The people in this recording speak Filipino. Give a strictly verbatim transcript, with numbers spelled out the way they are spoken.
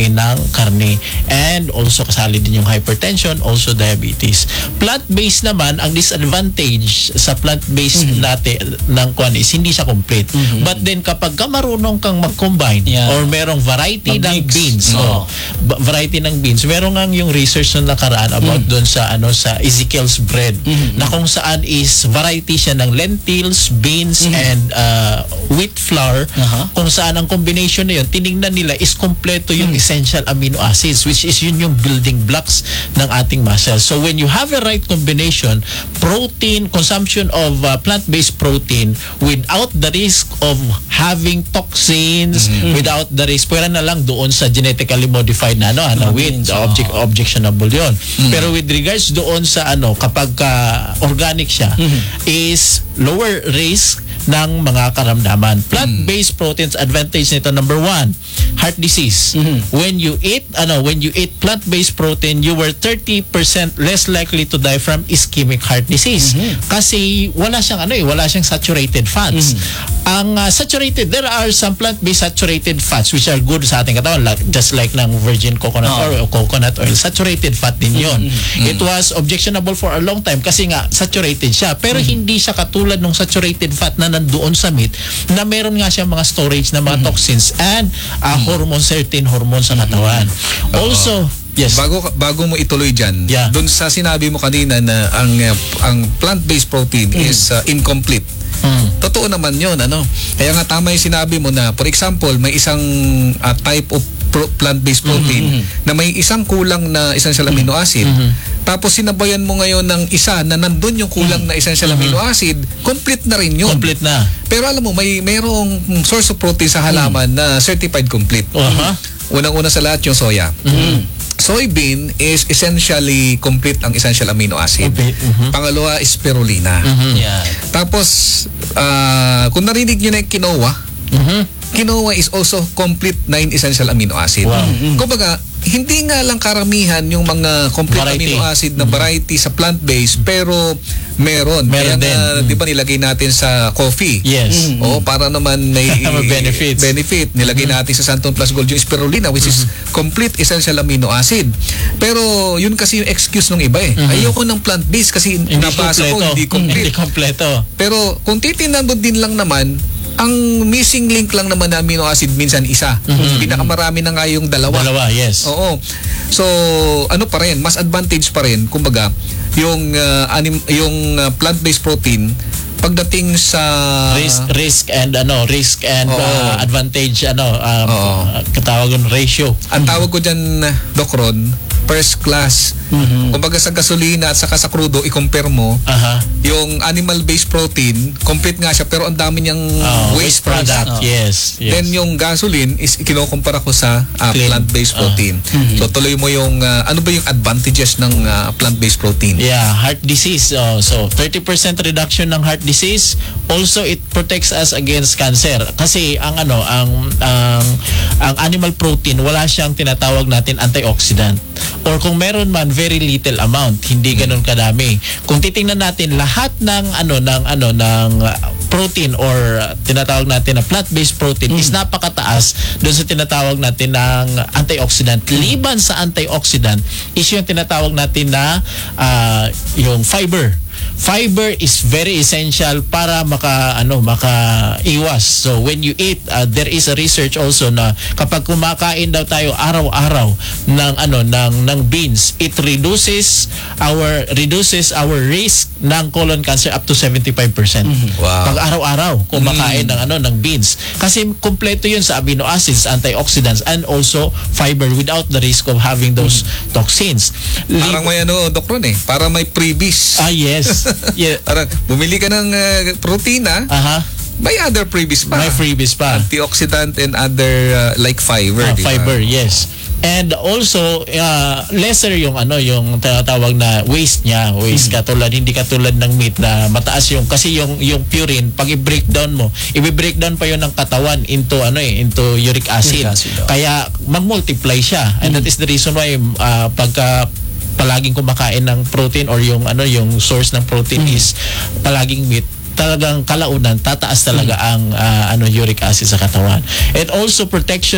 natin ng karne. And also kasali din yung hypertension, also diabetes. Plant-based naman, ang disadvantage sa plant-based mm-hmm. natin ng kwan is hindi siya complete. Mm-hmm. But then kapag ka marunong kang mag-combine yeah. or merong variety Mag-mix. ng beans, mm-hmm. oh, variety ng beans, meron nga yung research na nakaraan about mm-hmm. doon sa ano sa Ezekiel's bread mm-hmm. na kung saan is variety siya ng lentils, beans mm-hmm. and uh, wheat flour, uh-huh. kung saan ang combination na yun, tinignan nila is kompleto yung mm-hmm. essential amino acids, which is yun yung building blocks ng ating muscles. So when you have a right combination, protein, consumption of uh, plant-based protein without the risk of having toxins, mm-hmm. without the risk, pwera na lang doon sa genetically modified na ano, ano with object, objectionable yun. Mm-hmm. Pero with regards doon sa ano, kapag uh, organic siya, mm-hmm. is lower risk ng mga karamdaman. Plant-based mm-hmm. proteins, advantage nito, number one, heart disease. Mm-hmm. When you eat, ano, when you eat plant-based protein, you were thirty percent less likely to die from ischemic heart disease. Mm-hmm. Kasi wala siyang ano eh, wala siyang saturated fats. Mm-hmm. Ang uh, saturated, there are some plant-based saturated fats which are good sa ating katawan, like, just like ng virgin coconut oh. oil or coconut oil. Saturated fat din yun. Mm-hmm. It was objectionable for a long time kasi nga saturated siya. Pero mm-hmm. hindi siya katulad ng saturated fat na nandoon sa meat na meron nga siya mga storage na mga mm-hmm. toxins and uh, mm-hmm. hormones, certain hormones sa katawan. Mm-hmm. Also, yes. Bago bago mo ituloy diyan, yeah. doon sa sinabi mo kanina na ang uh, ang plant-based protein mm. is uh, incomplete. Mm. Totoo naman 'yon, ano? Kaya nga tama 'yung sinabi mo na, for example, may isang uh, type of pro- plant-based protein mm-hmm. na may isang kulang na essential amino acid. Mm-hmm. Tapos sinabayan mo ngayon ng isa na nandun yung kulang mm-hmm. na essential mm-hmm. amino acid, complete na rin 'yun. Complete na. Pero alam mo, may mayroong source of protein sa halaman mm-hmm. na certified complete. Uh-huh. Unang-una sa lahat yung soya. Mm-hmm. Soybean is essentially complete ang essential amino acid. Okay. Uh-huh. Pangalawa is spirulina. Uh-huh. Yeah. Tapos, uh, kung narinig nyo na yung quinoa, uh-huh. quinoa is also complete nine essential amino acid. Wow. Uh-huh. Kumbaga, hindi nga lang karamihan yung mga complete variety. Amino acid na variety mm-hmm. sa plant-based, pero meron. Meron Kaya din. na, mm-hmm. di ba nilagay natin sa coffee? Yes. Mm-hmm. O, para naman may benefits. benefit. Nilagay mm-hmm. natin sa Santon Plus Gold yung spirulina, which mm-hmm. is complete essential amino acid. Pero yun kasi yung excuse ng iba eh. Mm-hmm. Ayoko ng plant-based kasi hindi nabasa ko, hindi complete. Hindi kompleto. Pero kung titingnan mo din lang naman, ang missing link lang naman na amino acid minsan isa. Mm-hmm. Pinakamarami na nga yung dalawa. Dalawa, yes. Oo. So, ano pa rin, mas advantage pa rin, kumbaga, yung uh, anim, yung uh, plant-based protein pagdating sa risk risk and ano risk and uh, advantage ano um, uh, katawagan ratio. Ang tawag ko diyan, Doc Ron, first class. Mm-hmm. Kumbaga sa gasolina at saka sa crudo, i-compare mo uh-huh. yung animal-based protein, complete nga siya pero ang dami niyang uh, waste, waste product. product. Oh. Yes, yes. Then yung gasoline is kinukumpara ko sa uh, plant-based protein. Uh, mm-hmm. So tuloy mo yung uh, ano ba yung advantages ng uh, plant-based protein? Yeah, heart disease. Oh, so thirty percent reduction ng heart disease. Also it protects us against cancer kasi ang ano ang ang ang animal protein wala siyang tinatawag natin antioxidant. Or kung meron man, very little amount, hindi ganun kadami. Kung titingnan natin lahat ng ano ng ano ng protein or uh, tinatawag natin na plant-based protein mm. is napakataas doon sa tinatawag natin ng antioxidant. Mm. Liban sa antioxidant is yung tinatawag natin na uh, yung fiber. Fiber is very essential para maka ano maka-iwas. So when you eat, uh, there is a research also na kapag kumakain daw tayo araw-araw ng ano ng ng beans, it reduces our reduces our risk ng colon cancer up to seventy-five percent. Mm-hmm. Wow. Pag araw-araw kumakain mm. ng ano ng beans kasi kumpleto 'yun sa amino acids, antioxidants and also fiber without the risk of having those mm. toxins. Parang may ano, Doc Ron eh, para may freebies. Ah yes. Yeah. Parang bumili ka ng uh, protein ah. Aha. May other freebies pa. May freebies pa. Antioxidant and other uh, like fiber. Ah, diba? fiber, yes. And also uh, lesser yung ano yung tawag na waste niya, waste mm-hmm. katulad hindi katulad ng meat na mataas yung kasi yung yung purine pag i-breakdown mo, i-breakdown pa yon ng katawan into ano eh into uric acid. Uric acid oh. Kaya mag-multiply siya. And mm-hmm. that is the reason why uh, pagka palaging kumakain ng protein or yung ano yung source ng protein mm. is palaging meat, talagang kalaunan tataas talaga mm. ang uh, ano uric acid sa katawan. And also protection